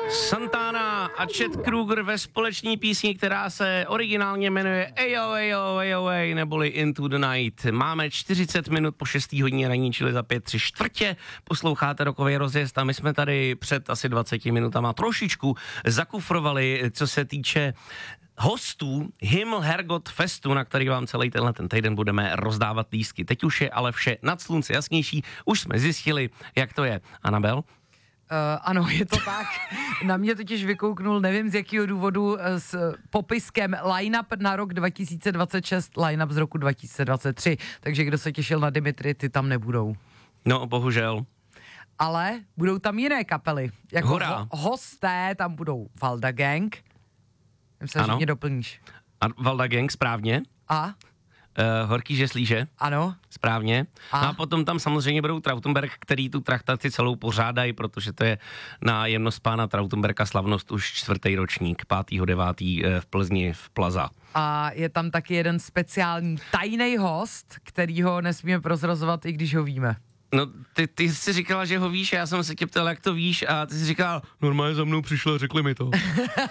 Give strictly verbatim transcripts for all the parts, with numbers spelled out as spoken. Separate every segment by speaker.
Speaker 1: Santana a Chet Kruger ve společné písni, která se originálně jmenuje Eyo, Eyo, Eyo, Ey, neboli Into the Night. Máme čtyřicet minut po šestý hodině ranní, čili za pět, tři čtvrtě. Posloucháte rokový rozjezd a my jsme tady před asi dvaceti minutama trošičku zakufrovali, co se týče hostů Himmel Herrgott Festu, na který vám celý tenhle ten týden budeme rozdávat lístky. Teď už je ale vše nad slunce jasnější, už jsme zjistili, jak to je. Anabel?
Speaker 2: Uh, ano, je to tak. Na mě totiž vykouknul, nevím z jakého důvodu, s popiskem line-up na rok dva tisíce dvacet šest, line-up z roku dva tisíce dvacet tři. Takže kdo se těšil na Dimitri, ty tam nebudou.
Speaker 1: No, bohužel.
Speaker 2: Ale budou tam jiné kapely. Jako ho- hosté tam budou Valda Gang. Myslím, že mě doplníš.
Speaker 1: A Valda Gang, správně.
Speaker 2: A?
Speaker 1: Uh, Horký žeslíže.
Speaker 2: Ano.
Speaker 1: Správně.
Speaker 2: A?
Speaker 1: a potom tam samozřejmě budou Trautenberg, který tu traktaci celou pořádají, protože to je na jemnost pána Trautenberga slavnost už čtvrtý ročník, pátého devátý v Plzni v Plaza.
Speaker 2: A je tam taky jeden speciální tajný host, kterýho nesmíme prozrazovat, i když ho víme.
Speaker 1: No, ty, ty jsi říkala, že ho víš, a já jsem se tě ptal, jak to víš, a ty jsi říkal, normálně za mnou přišlo, řekli mi to.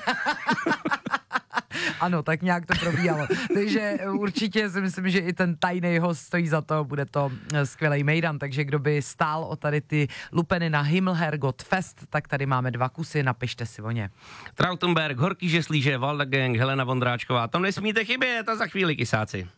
Speaker 2: Ano, tak nějak to probíhalo. Takže určitě si myslím, že i ten tajný host stojí za to, bude to skvělej mejdan, takže kdo by stál o tady ty lupeny na Himmel Herrgott Fest, tak tady máme dva kusy, napište si o ně.
Speaker 1: Trautenberg, Horký žeslíže, Valda Gang, Helena Vondráčková, tam nesmíte chybět a za chvíli kysáci.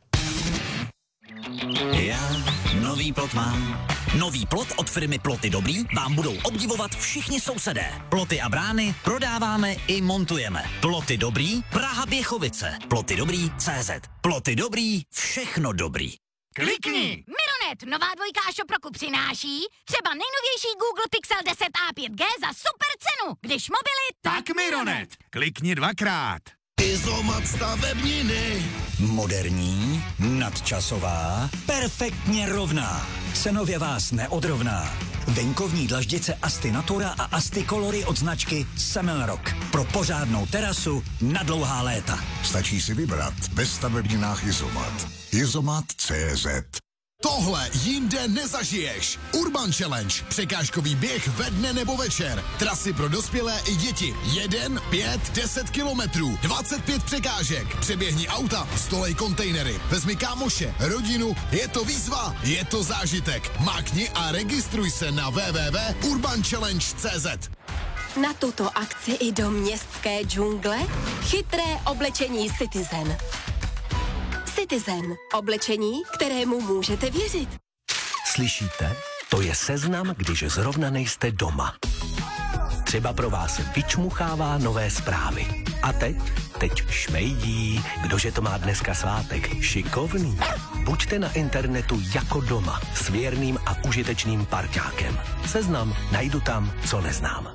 Speaker 3: Já nový plot mám. Nový plot od firmy Ploty Dobrý vám budou obdivovat všichni sousedé. Ploty a brány prodáváme i montujeme. Ploty Dobrý, Praha Běchovice. Ploty Dobrý C Z. Ploty Dobrý, všechno dobrý.
Speaker 4: Klikni! Mironet, nová dvojka Šoproku přináší třeba nejnovější Google Pixel deset a pět G za super cenu. Když mobily, tak,
Speaker 5: tak Mironet. Klikni dvakrát.
Speaker 3: Izomat stavebniny. Moderní, nadčasová, perfektně rovná. Cenově vás neodrovná. Venkovní dlaždice Asti Natura a Asti Colory od značky Semelrock. Pro pořádnou terasu na dlouhá léta.
Speaker 6: Stačí si vybrat ve stavebninách Izomat. Izomat tečka cé zet.
Speaker 7: Tohle jinde nezažiješ. Urban Challenge. Překážkový běh ve dne nebo večer. Trasy pro dospělé i děti. Jeden, pět, deset kilometrů. dvacet pět překážek. Přeběhni auta, stolej kontejnery. Vezmi kámoše, rodinu. Je to výzva, je to zážitek. Mákni a registruj se na w w w tečka urban challenge tečka cé zet.
Speaker 8: Na tuto akci i do městské džungle chytré oblečení Citizen. Citizen. Oblečení, kterému můžete věřit.
Speaker 9: Slyšíte? To je seznam, když zrovna nejste doma. Třeba pro vás vyčmuchává nové zprávy. A teď? Teď šmejdí. Kdože to má dneska svátek? Šikovný. Buďte na internetu jako doma. S věrným a užitečným parťákem. Seznam najdu tam, co neznám.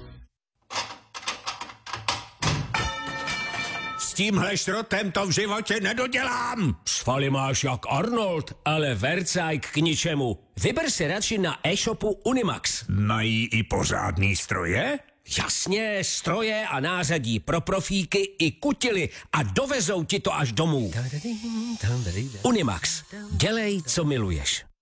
Speaker 5: S tímhle šrotem to v životě nedodělám.
Speaker 10: Svaly máš jak Arnold, ale vercajk k ničemu. Vyber si radši na e-shopu Unimax.
Speaker 5: Mají i pořádný stroje?
Speaker 10: Jasně, stroje a nářadí pro profíky i kutily a dovezou ti to až domů. Unimax. Dělej, co miluješ.